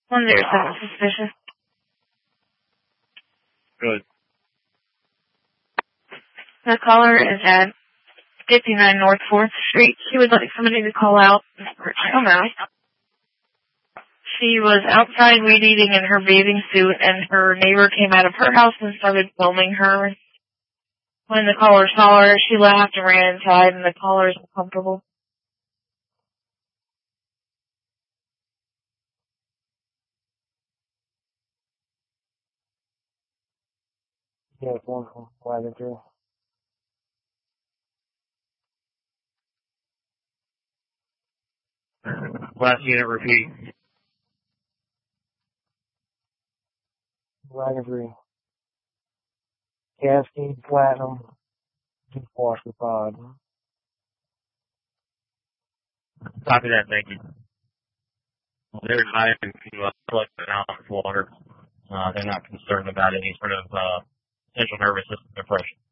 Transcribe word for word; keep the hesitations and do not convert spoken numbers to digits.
one zero seven suspicious. Good. The caller is at fifty-nine North fourth Street. She would like somebody to call out for Chomo. She was outside weed eating in her bathing suit, and her neighbor came out of her house and started filming her. When the caller saw her, she laughed and ran inside, and the caller is uncomfortable. Yeah, it's one from Wagon three. Last unit, repeat. Wagon three. Cascade Platinum. Two Foster Pod. Copy that, thank you. Well, they're advised to uh, collect an ounce of water. Uh, they're not concerned about any sort of uh, central nervous system depression.